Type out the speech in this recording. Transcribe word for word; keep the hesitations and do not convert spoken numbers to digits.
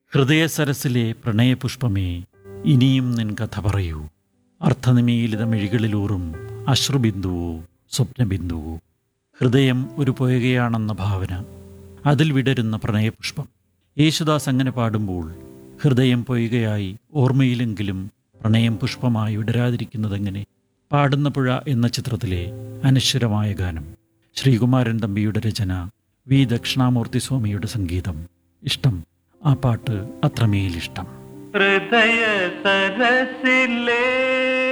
ഹൃദയസരസിലെ പ്രണയപുഷ്പമേ, ഇനിയും നിൻ കഥ പറയൂ. അർത്ഥനിമീലിത മിഴികളിലൂറും അശ്രുബിന്ദുവോ സ്വപ്നബിന്ദുവോ. ഹൃദയം ഒരു പൊയ്കയാണെന്ന ഭാവന, അതിൽ വിടരുന്ന പ്രണയപുഷ്പം. യേശുദാസ് അങ്ങനെ പാടുമ്പോൾ ഹൃദയം പൊയ്കയായി ഓർമ്മയിലെങ്കിലും പ്രണയം പുഷ്പമായി വിടരാതിരിക്കുന്നതെങ്ങനെ? പാടുന്ന പുഴ എന്ന ചിത്രത്തിലെ അനശ്വരമായ ഗാനം. ശ്രീകുമാരൻ തമ്പിയുടെ രചന, വി ദക്ഷിണാമൂർത്തി സ്വാമിയുടെ സംഗീതം. ഇഷ്ടം, ആ പാട്ട് അത്രമേലിഷ്ടം. ഹൃദയ സരസിലേ